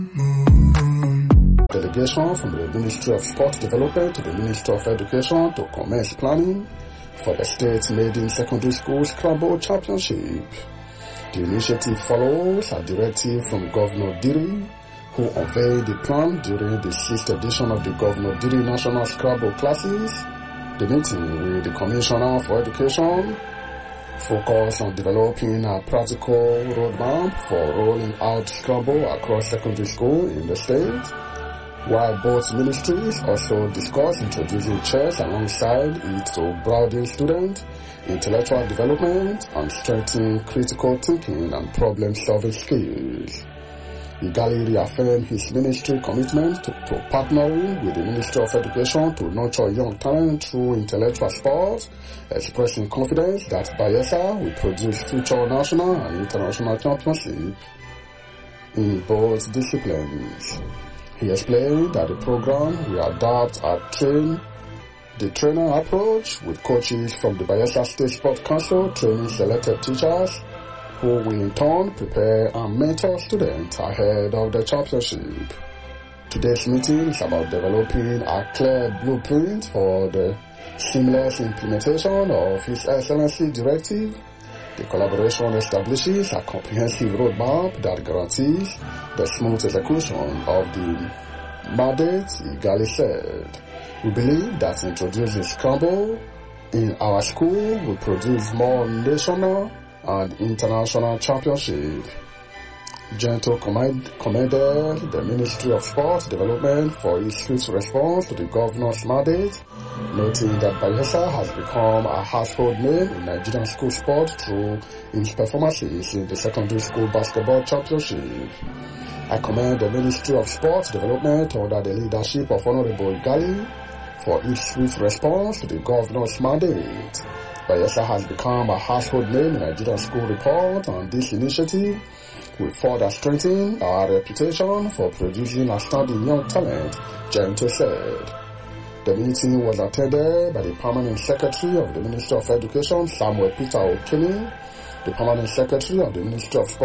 Delegation from the Ministry of Sport Development to the Ministry of Education to commence planning for the state maiden secondary school Scrabble Championship. The initiative follows a directive from Governor Diri, who unveiled the plan during the 6th edition of the Governor Diri National Scrabble Classes. The meeting with the Commissioner for Education focused on developing a practical roadmap for rolling out Scrabble across secondary school in the state, while both ministries also discussed introducing chess alongside it to broaden student intellectual development and strengthen critical thinking and problem-solving skills. Igali reaffirmed his ministry commitment to partnering with the Ministry of Education to nurture young talent through intellectual sports, expressing confidence that Bayelsa will produce future national and international championships in both disciplines. He explained that the program will adapt the trainer approach with coaches from the Bayelsa State Sports Council training selected teachers who will in turn prepare and mentor students ahead of the championship. Today's meeting is about developing a clear blueprint for the seamless implementation of His Excellency Directive. The collaboration establishes a comprehensive roadmap that guarantees the smooth execution of the mandate, Igali said. We believe that introducing Scrabble in our school will produce more national and international championship. Gento commended the Ministry of Sports Development for its swift response to the governor's mandate, noting that Bayelsa has become a household name in Nigerian school sport through its performances in the secondary school basketball championship. I commend the Ministry of Sports Development under the leadership of Honorable Igali for its swift response to the governor's mandate. Bayelsa has become a household name in Nigerian school report, and this initiative will further strengthen our reputation for producing outstanding young talent, Gento said. The meeting was attended by the Permanent Secretary of the Ministry of Education, Samuel Peter Okene, the Permanent Secretary of the Ministry of Sport,